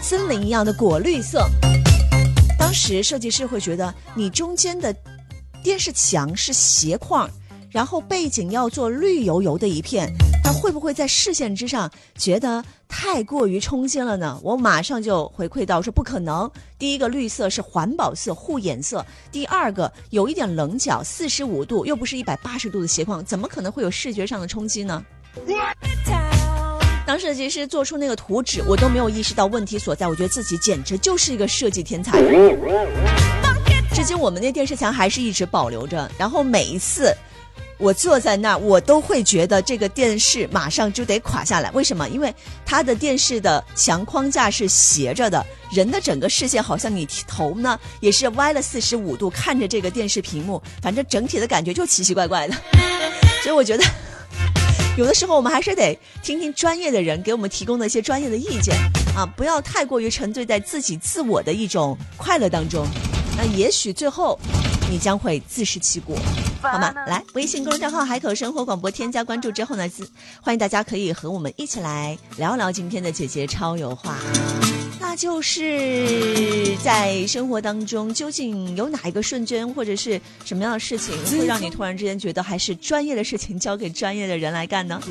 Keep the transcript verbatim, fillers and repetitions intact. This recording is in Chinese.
森林一样的果绿色。当时设计师会觉得你中间的电视墙是斜框，然后背景要做绿油油的一片，它会不会在视线之上觉得太过于冲击了呢？我马上就回馈到说不可能。第一个，绿色是环保色护眼色；第二个，有一点棱角，四十五度又不是一百八十度的斜框，怎么可能会有视觉上的冲击呢？当设计师做出那个图纸，我都没有意识到问题所在，我觉得自己简直就是一个设计天才。至今我们那电视墙还是一直保留着，然后每一次我坐在那儿，我都会觉得这个电视马上就得垮下来。为什么？因为它的电视的墙框架是斜着的，人的整个视线好像你头呢也是歪了四十五度看着这个电视屏幕，反正整体的感觉就奇奇怪怪的。所以我觉得有的时候我们还是得听听专业的人给我们提供的一些专业的意见啊，不要太过于沉醉在自己自我的一种快乐当中，那也许最后你将会自食其果，好吗？来，微信公众账号海口生活广播添加关注之后呢，欢迎大家可以和我们一起来聊聊今天的姐姐超有话，那就是在生活当中究竟有哪一个瞬间或者是什么样的事情会让你突然之间觉得还是专业的事情交给专业的人来干呢？